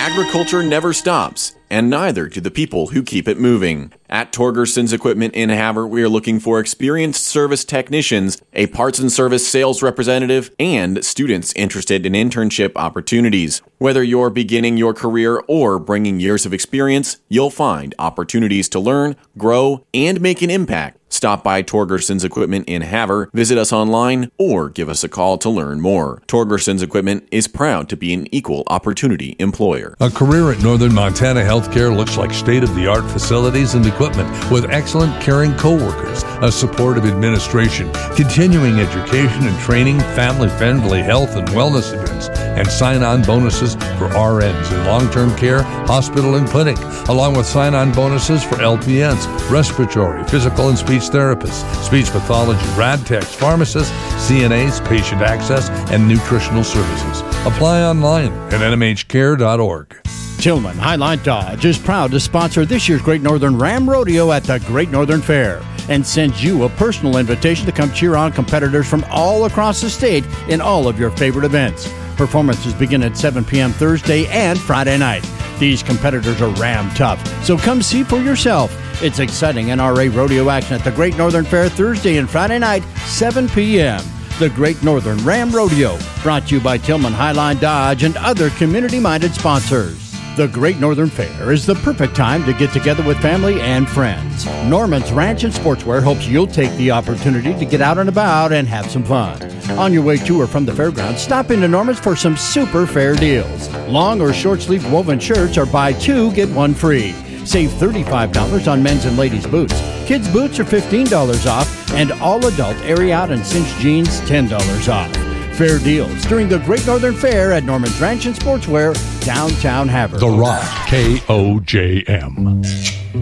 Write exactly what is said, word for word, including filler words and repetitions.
Agriculture never stops, and neither do the people who keep it moving. At Torgerson's Equipment in Havre, we are looking for experienced service technicians, a parts and service sales representative, and students interested in internship opportunities. Whether you're beginning your career or bringing years of experience, you'll find opportunities to learn, grow, and make an impact. Stop by Torgerson's Equipment in Havre, visit us online, or give us a call to learn more. Torgerson's Equipment is proud to be an equal opportunity employer. A career at Northern Montana Healthcare looks like state-of-the-art facilities and equipment with excellent caring coworkers, a supportive administration, continuing education and training, family-friendly health and wellness events, and sign-on bonuses for R Ns in long-term care, hospital, and clinic, along with sign-on bonuses for L P Ns, respiratory, physical, and speech therapists, speech pathology, rad techs, pharmacists, C N As, patient access, and nutritional services. Apply online at N M H care dot org. Tillman Highline Dodge is proud to sponsor this year's Great Northern Ram Rodeo at the Great Northern Fair and sends you a personal invitation to come cheer on competitors from all across the state in all of your favorite events. Performances begin at seven p.m. Thursday and Friday night. These competitors are Ram tough, so come see for yourself. It's exciting N R A rodeo action at the Great Northern Fair Thursday and Friday night, seven p.m. The Great Northern Ram Rodeo, brought to you by Tillman Highline Dodge and other community-minded sponsors. The Great Northern Fair is the perfect time to get together with family and friends. Norman's Ranch and Sportswear hopes you'll take the opportunity to get out and about and have some fun. On your way to or from the fairgrounds, stop into Norman's for some super fair deals. Long or short sleeve woven shirts are buy two, get one free. Save thirty-five dollars on men's and ladies' boots. Kids' boots are fifteen dollars off, and all adult Airy Out and Cinch jeans ten dollars off. Fair deals during the Great Northern Fair at Norman's Ranch and Sportswear, downtown Havre. The Rock, K O J M.